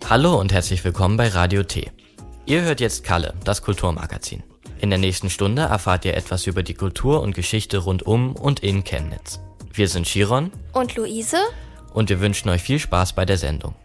Hallo und herzlich willkommen bei Radio T. Ihr hört jetzt Kalle, das Kulturmagazin. In der nächsten Stunde erfahrt ihr etwas über die Kultur und Geschichte rund um und in Chemnitz. Wir sind Chiron und Luise und wir wünschen euch viel Spaß bei der Sendung.